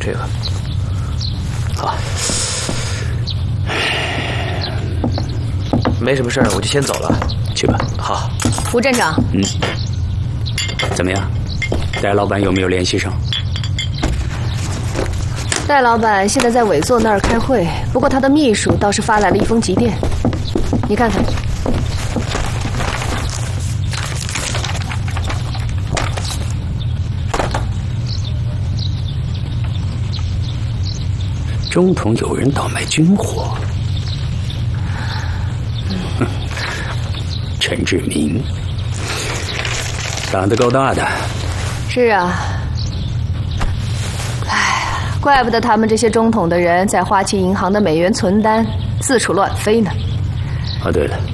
这个。好，没什么事儿，我就先走了。 去吧。 好， 吴站长。 怎么样？戴老板有没有联系上？ 戴老板现在在委座那儿开会，不过他的秘书倒是发来了一封急电，你看看。 中统有人倒卖军火，陈志明，胆子够大的。 是啊，哎，怪不得他们这些中统的人在花旗银行的美元存单四处乱飞呢。 哦，对了，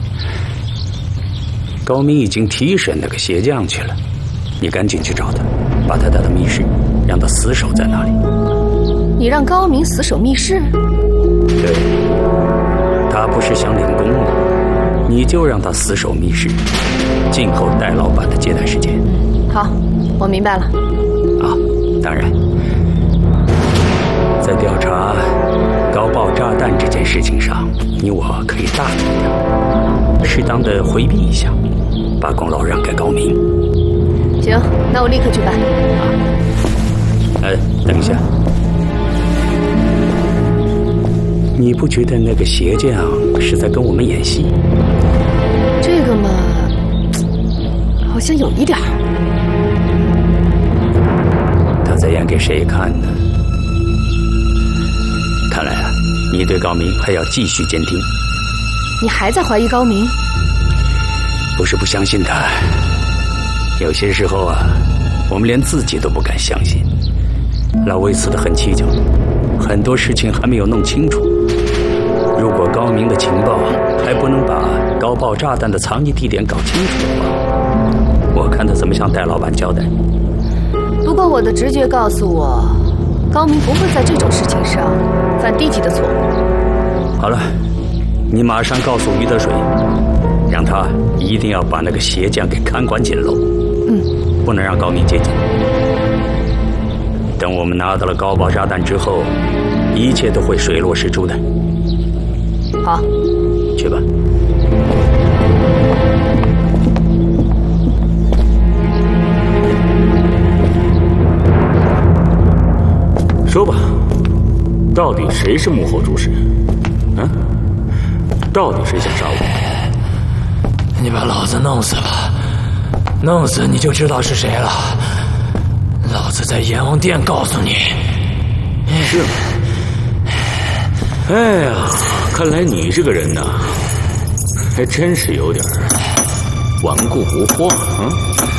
高明已经提审那个鞋匠去了，你赶紧去找他，把他带到密室，让他死守在那里。 你让高明死守密室？ 对，他不是想领功吗？你就让他死守密室，静候戴老板的接待时间。 好，我明白了。 啊，当然，在调查高爆炸弹这件事情上，你我可以大胆一点，适当的回避一下，把功劳让给高明。 行，那我立刻去办。 等一下。你不觉得那个鞋匠是在跟我们演戏？ 这个嘛，好像有一点儿。 他在演给谁看呢？看来啊，你对高明还要继续监听。 你还在怀疑高明？ 不是不相信他，有些时候啊，我们连自己都不敢相信。老魏死得很蹊跷，很多事情还没有弄清楚。如果高明的情报还不能把高爆炸弹的藏匿地点搞清楚的话，我看他怎么向戴老板交代。 不过我的直觉告诉我，高明不会在这种事情上犯低级的错误。 好了，你马上告诉于德水，让他一定要把那个鞋匠给看管紧喽。不能让高明接近。等我们拿到了高爆炸弹之后，一切都会水落石出的。 好， 去吧。 说吧，到底谁是幕后主使？到底谁想杀我？ 你把老子弄死吧，弄死你就知道是谁了。老子在阎王殿告诉你。 是吗？哎呀，看来你这个人呐，还真是有点顽固不化啊。